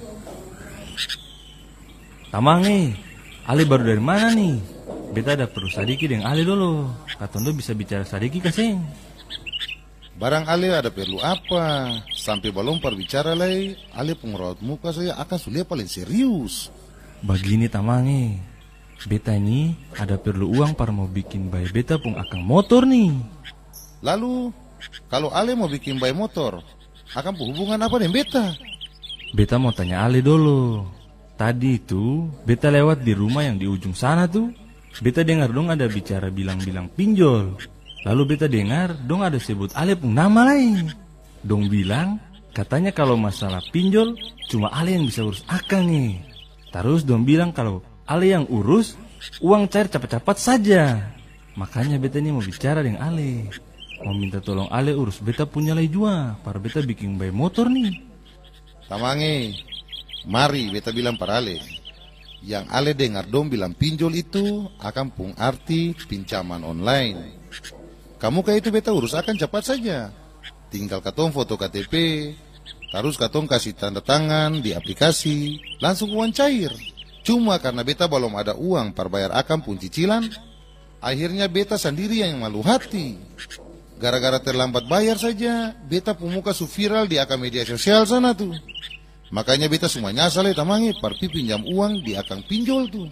Tamang nih, Ale baru dari mana nih? Beta ada perlu sadiki dengan Ale dulu. Katondo bisa bicara sadiki kasing. Barang Ale ada perlu apa? Sampai balom bicara lay, Ale pengerawat muka saya akan sulia paling serius. Begini Tamangi, beta ini ada perlu uang para mau bikin bayi beta pun akan motor nih. Lalu, kalau Ale mau bikin bayi motor, akan hubungan apa dengan beta? Beta mau tanya Ale dulu. Tadi itu, beta lewat di rumah yang di ujung sana tuh. Beta dengar dong ada bicara bilang-bilang pinjol. Lalu beta dengar dong ada sebut Ale pun nama lain. Dong bilang, katanya kalau masalah pinjol, cuma Ale yang bisa urus akang nih. Terus dong bilang kalau Ale yang urus, uang cair cepat-cepat saja. Makanya beta ini mau bicara dengan Ale. Mau minta tolong Ale urus beta punya lay jua, para beta bikin bayi motor nih. Tamangi, mari beta bilang para Ale. Yang Ale dengar dong bilang pinjol itu akan pun arti pinjaman online. Kamu kayak itu beta urus akan cepat saja. Tinggal katong foto KTP, terus katong kasih tanda tangan di aplikasi, langsung uang cair. Cuma karena beta belum ada uang para bayar akan pun cicilan, akhirnya beta sendiri yang malu hati. Gara-gara terlambat bayar saja, beta pun muka su viral di akun media sosial sana tuh. Makanya beta semua nyasal ya Tamangi, parpi pinjam uang di akang pinjol tuh.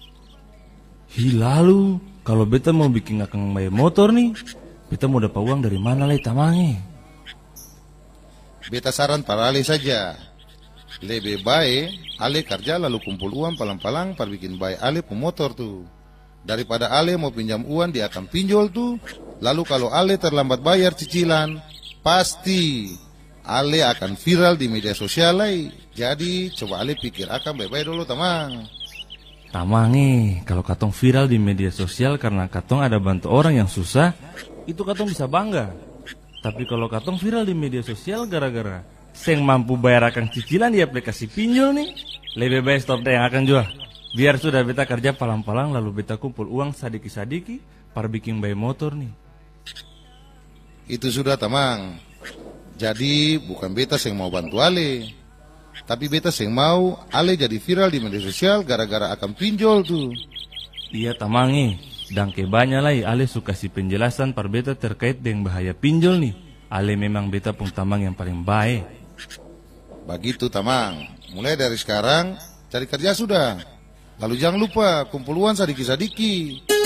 Lalu, kalau beta mau bikin akang bayi motor nih, beta mau dapat uang dari mana lay Tamangi? Beta saran para Ale saja. Lebih baik Ale kerja lalu kumpul uang palang-palang par bikin bayi Ale pemotor tuh. Daripada Ale mau pinjam uang di akang pinjol tuh, lalu kalau Ale terlambat bayar cicilan, pasti Ale akan viral di media sosial lay. Jadi coba Ale pikir akan baik-baik dulu Tamang. Tamangi, kalau katong viral di media sosial karena katong ada bantu orang yang susah, itu katong bisa bangga. Tapi kalau katong viral di media sosial gara-gara seng mampu bayar akan cicilan di aplikasi pinjol nih, lebih baik stop deh yang akan jual. Biar sudah beta kerja palang-palang lalu beta kumpul uang sadiki-sadiki para bikin bayi motor nih. Itu sudah Tamang. Jadi bukan beta yang mau bantu Ale, tapi beta yang mau Ale jadi viral di media sosial gara-gara akan pinjol tuh. Iya Tamangi, dan banyak lagi Ale suka si penjelasan par beta terkait dengan bahaya pinjol nih. Ale memang beta pun Tamang yang paling baik. Begitu Tamang, mulai dari sekarang cari kerja sudah. Lalu jangan lupa kumpul uang sadiki-sadiki.